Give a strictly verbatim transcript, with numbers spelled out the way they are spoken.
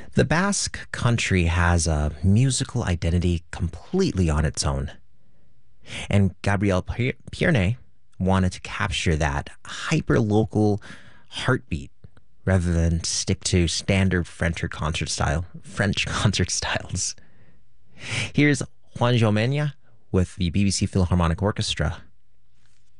The Basque country has a musical identity completely on its own, and Gabriel Pierne wanted to capture that hyper-local heartbeat rather than stick to standard French concert style, French concert styles. Here's Juan Jomena with the B B C Philharmonic Orchestra